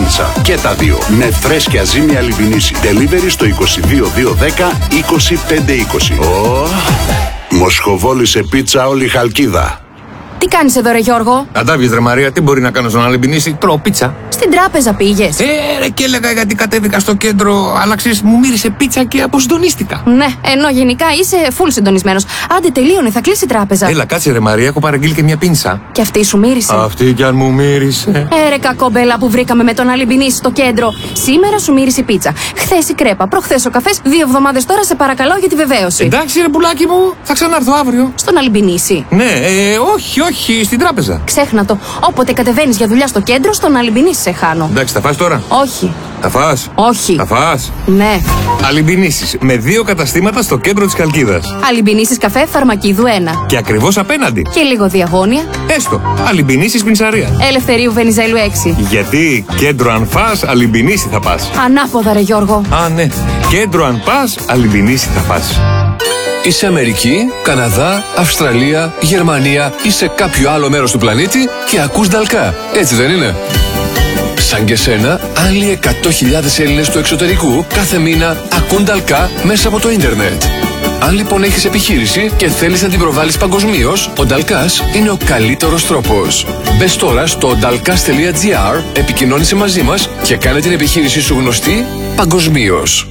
πίτσα. Και τα δύο. Με φρέσκια ζύμη Αλιμπινίση. Delivery στο 22210 2520. Μοσχοβόλη σε πίτσα όλη η Χαλκίδα. Τι κάνεις εδώ, ρε Γιώργο? Αντάβιες, ρε Μαρία, τι μπορεί να κάνω στον Αλιμπινίση? Τρώω πίτσα. Στην τράπεζα πήγες? Ρε, και έλεγα γιατί κατέβηκα στο κέντρο, αλλά ξέρεις, μου μύρισε πίτσα και αποσυντονίστηκα. Ναι, ενώ γενικά είσαι full συντονισμένος. Άντε, τελείωνε, θα κλείσει η τράπεζα. Έλα, κάτσε, ρε Μαρία, έχω παραγγείλει και μια πίνσα. Και αυτή σου μύρισε? Αυτή κι αν μου μύρισε. Ρε κακόμπελα που βρήκαμε με τον Αλιμπινίση στο κέντρο. Σήμερα σου μύρισε η πίτσα. Χθες η κρέπα, προχθές ο καφές. 2 εβδομάδες τώρα σε παρακαλώ για τη βεβαίωση. Εντάξει, ρε πουλάκι μου, θα ξανάρθω αύριο. Στον Αλιμπινίση? Ναι, όχι, στην τράπεζα. Ξέχνα το. Όποτε κατεβαίνεις για δουλειά στο κέντρο, στον Αλιμπινίση σε χάνω. Εντάξει, θα φας τώρα? Όχι. Θα φας? Όχι. Θα φας? Ναι. Αλιμπινίσεις με 2 καταστήματα στο κέντρο της Χαλκίδας. Αλιμπινίσεις καφέ Φαρμακίδου 1. Και ακριβώς απέναντι. Και λίγο διαγώνια. Έστω. Αλιμπινίσεις πινσαρία. Ελευθερίου Βενιζέλου 6. Γιατί κέντρο αν φας, Αλιμπινίση θα πας. Ανάποδα, ρε Γιώργο. Α, ναι. Κέντρο αν πας, Αλιμπινίση θα πας. Είσαι Αμερική, Καναδά, Αυστραλία, Γερμανία ή σε κάποιο άλλο μέρος του πλανήτη και ακούς Νταλκά. Έτσι δεν είναι? Σαν και σένα, άλλοι 100.000 Έλληνες του εξωτερικού κάθε μήνα ακούν Νταλκά μέσα από το ίντερνετ. Αν λοιπόν έχεις επιχείρηση και θέλεις να την προβάλλεις παγκοσμίως, ο Νταλκάς είναι ο καλύτερος τρόπος. Μπες τώρα στο dalkas.gr, επικοινώνησε μαζί μας και κάνε την επιχείρησή σου γνωστή παγκοσμίως.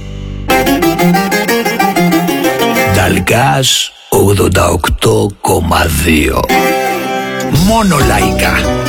Νταλκάς 88,2. Μόνο λαϊκά.